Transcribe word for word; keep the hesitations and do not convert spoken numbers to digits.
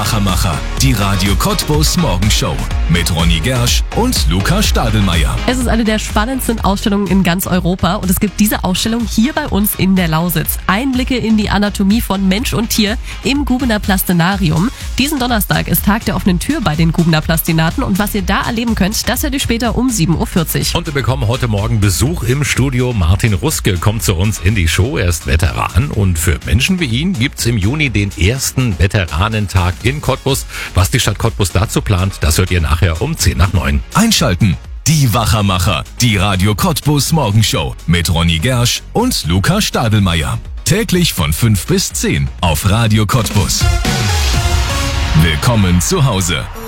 Wachermacher, die Radio Cottbus Morgenshow mit Ronny Gersch und Luca Stadelmeier. Es ist eine der spannendsten Ausstellungen in ganz Europa und es gibt diese Ausstellung hier bei uns in der Lausitz. Einblicke in die Anatomie von Mensch und Tier im Gubener Plastinarium. Diesen Donnerstag ist Tag der offenen Tür bei den Gubener Plastinaten und was ihr da erleben könnt, das hört ihr später um sieben Uhr vierzig. Und wir bekommen heute Morgen Besuch im Studio. Martin Ruske kommt zu uns in die Show. Er ist Veteran und für Menschen wie ihn gibt's im Juni den ersten Veteranentag in Cottbus. Was die Stadt Cottbus dazu plant, das hört ihr nachher um zehn nach neun. Einschalten. Die Wachermacher, die Radio Cottbus Morgenshow mit Ronny Gersch und Luca Stadelmeier. Täglich von fünf bis zehn auf Radio Cottbus. Willkommen zu Hause.